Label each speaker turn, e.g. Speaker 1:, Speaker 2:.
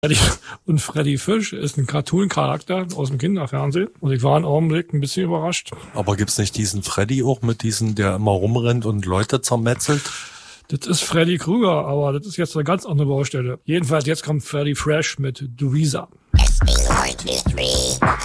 Speaker 1: Und Freddy Fish ist ein Cartoon-Charakter aus dem Kinderfernsehen. Und ich war einen Augenblick ein bisschen überrascht.
Speaker 2: Aber gibt's nicht diesen Freddy auch mit diesen, der immer rumrennt und Leute zermetzelt?
Speaker 1: Das ist Freddy Krueger, aber das ist jetzt eine ganz andere Baustelle. Jedenfalls jetzt kommt Freddy Fresh mit Louisa.